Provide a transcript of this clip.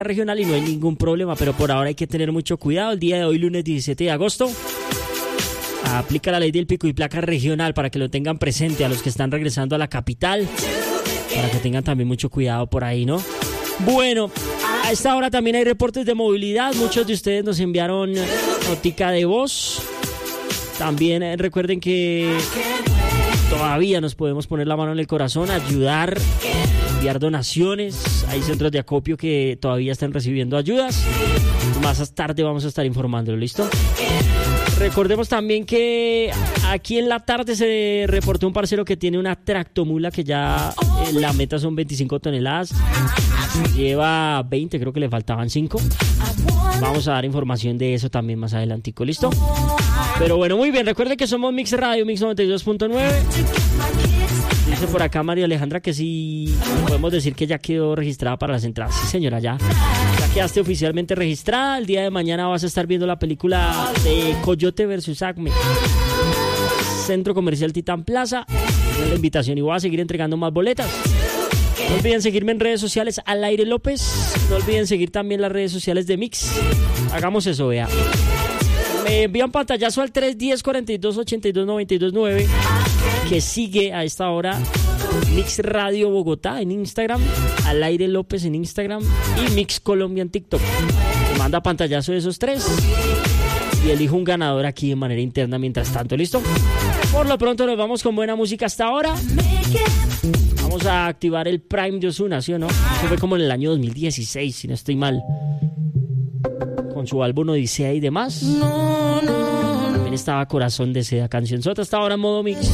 regional y no hay ningún problema, pero por ahora hay que tener mucho cuidado. El día de hoy, lunes 17 de agosto, aplica la ley del pico y placa regional para que lo tengan presente a los que están regresando a la capital, para que tengan también mucho cuidado por ahí, ¿no? Bueno, a esta hora también hay reportes de movilidad. Muchos de ustedes nos enviaron notica de voz. También recuerden que todavía nos podemos poner la mano en el corazón, ayudar, enviar donaciones. Hay centros de acopio que todavía están recibiendo ayudas. Más tarde vamos a estar informándolo, ¿listo? Recordemos también que aquí en la tarde se reportó un parcero que tiene una tractomula que ya la meta son 25 toneladas. Lleva 20, creo que le faltaban 5. Vamos a dar información de eso también más adelantico, ¿listo? Pero bueno, muy bien, recuerden que somos Mix Radio, Mix 92.9. Dice por acá María Alejandra que sí, podemos decir que ya quedó registrada para las entradas. Sí, señora, ya quedaste oficialmente registrada. El día de mañana vas a estar viendo la película de Coyote vs. Acme, Centro Comercial Titán Plaza. Es la invitación y voy a seguir entregando más boletas. No olviden seguirme en redes sociales, Al Aire López. No olviden seguir también las redes sociales de Mix. Hagamos eso, vea. Me envían pantallazo al 310-4282-929, que sigue a esta hora Mix Radio Bogotá en Instagram, Al Aire López en Instagram y Mix Colombia en TikTok. Me manda pantallazo de esos tres y elijo un ganador aquí de manera interna mientras tanto, ¿listo? Por lo pronto nos vamos con buena música hasta ahora. Vamos a activar el Prime de Ozuna, ¿sí o no? Eso fue como en el año 2016, si no estoy mal, con su álbum Odisea y demás. También estaba Corazón de Seda, cancionzota. Hasta ahora en modo Mix.